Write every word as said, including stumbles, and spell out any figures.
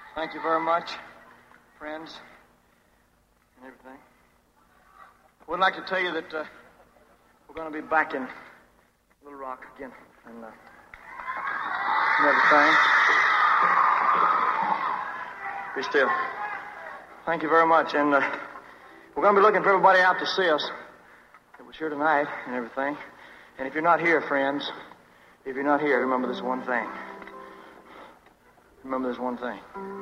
Thank you very much, friends, and everything. I would like to tell you that uh, we're going to be back in Little Rock again, and, uh, and everything. Be still. Thank you very much, and uh, we're going to be looking for everybody out to see us that was here tonight and everything. And if you're not here, friends, if you're not here, remember this one thing. Remember this one thing.